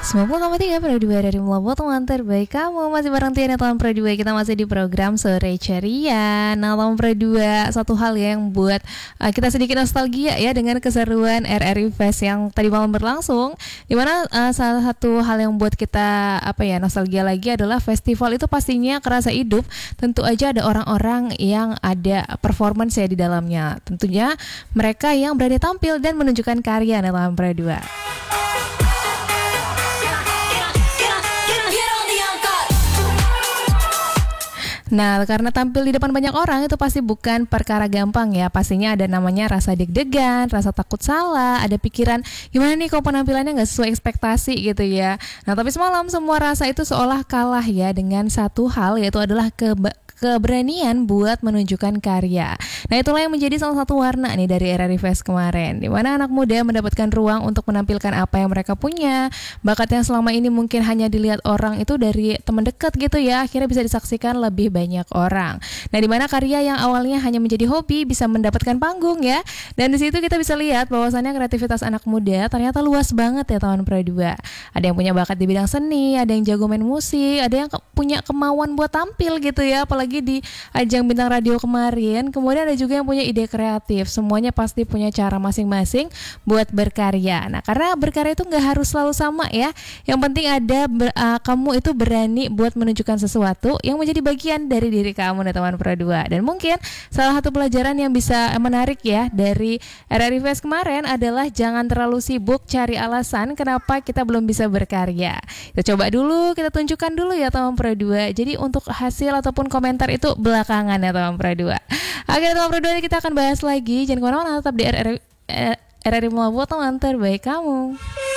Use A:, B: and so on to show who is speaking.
A: 90,3 Pro 2 dari Melobot, teman terbaik kamu. Masih bareng Tiana tahun Pro 2. Kita masih di program Sore Ceria. Nah, tahun Pro 2, satu hal yang buat kita sedikit nostalgia ya dengan keseruan RRI Fest yang tadi malam berlangsung. Dimana salah satu hal yang buat kita nostalgia lagi adalah festival itu pastinya kerasa hidup. Tentu aja ada orang-orang yang ada performance ya di dalamnya. Tentunya mereka yang berani tampil dan menunjukkan karya dalam Pro 2. Nah, karena tampil di depan banyak orang itu pasti bukan perkara gampang ya. Pastinya ada namanya rasa deg-degan, rasa takut salah, ada pikiran gimana nih kalau penampilannya nggak sesuai ekspektasi gitu ya. Nah, tapi semalam semua rasa itu seolah kalah ya dengan satu hal, yaitu adalah keberanian buat menunjukkan karya. Nah, itulah yang menjadi salah satu warna nih dari RRI Fest kemarin, di mana anak muda mendapatkan ruang untuk menampilkan apa yang mereka punya. Bakat yang selama ini mungkin hanya dilihat orang itu dari teman dekat gitu ya, akhirnya bisa disaksikan lebih banyak orang. Nah, di mana karya yang awalnya hanya menjadi hobi bisa mendapatkan panggung ya. Dan di situ kita bisa lihat bahwasannya kreativitas anak muda ternyata luas banget ya tahun Pro 2. Ada yang punya bakat di bidang seni, ada yang jago main musik, ada yang punya kemauan buat tampil gitu ya, apalagi di ajang bintang radio kemarin. Kemudian ada juga yang punya ide kreatif. Semuanya pasti punya cara masing-masing buat berkarya. Nah, karena berkarya itu nggak harus selalu sama ya. Yang penting ada kamu itu berani buat menunjukkan sesuatu yang menjadi bagian dari diri kamu nih teman Pro 2. Dan mungkin salah satu pelajaran yang bisa menarik ya dari RRI Fest kemarin adalah jangan terlalu sibuk cari alasan kenapa kita belum bisa berkarya. Kita coba dulu, kita tunjukkan dulu ya teman Pro 2. Jadi untuk hasil ataupun komentar itu belakangan ya teman Pro 2. Oke teman Pro 2, kita akan bahas lagi. Jangan kemana-mana, tetap di RRI Melobot, teman terbaik kamu.